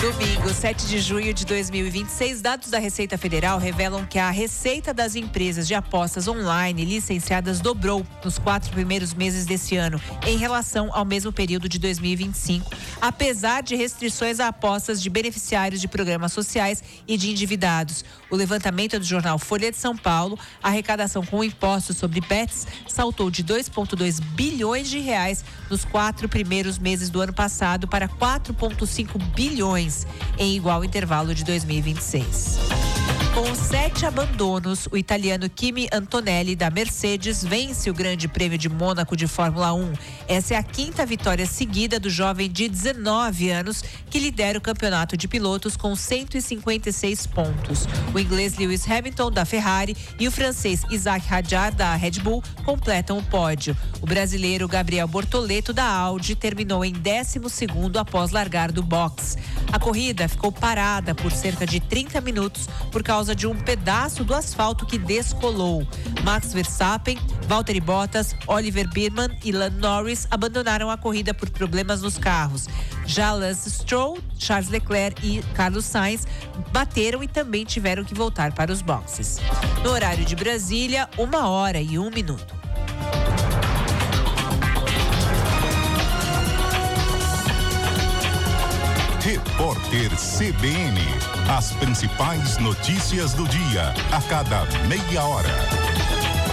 Domingo, 7 de junho de 2026, dados da Receita Federal revelam que a receita das empresas de apostas online licenciadas dobrou nos 4 primeiros meses desse ano, em relação ao mesmo período de 2025, apesar de restrições a apostas de beneficiários de programas sociais e de endividados. O levantamento do jornal Folha de São Paulo, a arrecadação com impostos sobre bets saltou de 2,2 bilhões de reais nos 4 primeiros meses do ano passado para 4,5 bilhões em igual intervalo de 2026. Com 7 abandonos, o italiano Kimi Antonelli da Mercedes vence o Grande Prêmio de Mônaco de Fórmula 1. Essa é a 5ª vitória seguida do jovem de 19 anos que lidera o campeonato de pilotos com 156 pontos. O inglês Lewis Hamilton da Ferrari e o francês Isaac Hadjar da Red Bull completam o pódio. O brasileiro Gabriel Bortoleto da Audi terminou em 12º após largar do box. A corrida ficou parada por cerca de 30 minutos por causa de um pedaço do asfalto que descolou. Max Verstappen, Valtteri Bottas, Oliver Biermann e Lando Norris abandonaram a corrida por problemas nos carros. Já Lance Stroll, Charles Leclerc e Carlos Sainz bateram e também tiveram que voltar para os boxes. No horário de Brasília, 1h01. Repórter CBN. As principais notícias do dia, a cada meia hora.